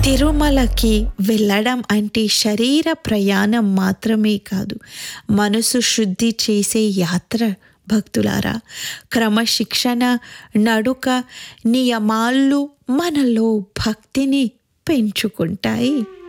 తిరుమలకి వెళ్ళడం అంటే శరీర ప్రయాణం మాత్రమే కాదు, మనసు శుద్ధి చేసే యాత్ర భక్తులారా. క్రమశిక్షణ, నడుక, నియమాలు మనలో భక్తిని పెంచుకుంటాయి.